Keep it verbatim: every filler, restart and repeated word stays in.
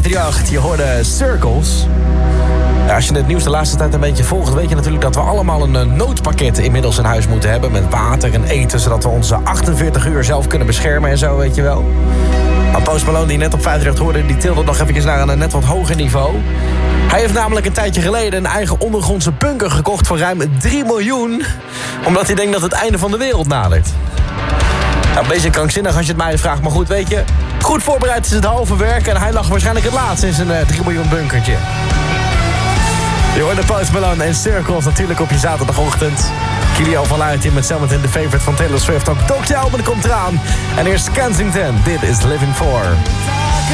vijfdrieënachtig. Je hoorde Circles. Ja, als je het nieuws de laatste tijd een beetje volgt, weet je natuurlijk dat we allemaal een uh, noodpakket inmiddels in huis moeten hebben. Met water en eten, zodat we onze achtenveertig uur zelf kunnen beschermen en zo, weet je wel. Maar Post Malone, die net op vijfdrieënachtig hoorde, die tilde nog eventjes naar een uh, net wat hoger niveau. Hij heeft namelijk een tijdje geleden een eigen ondergrondse bunker gekocht voor ruim drie miljoen. Omdat hij denkt dat het einde van de wereld nadert. Nou, een beetje krankzinnig als je het mij vraagt, maar goed, weet je. Goed voorbereid is het halve werk en hij lag waarschijnlijk het laatst in zijn uh, drie miljoen bunkertje. Je hoort de Post Malone en Circles natuurlijk op je zaterdagochtend. Kilio van Luijten met zometeen de favorite van Taylor Swift. Ook doctor Alban komt eraan. En eerst Kensington, dit is Living For.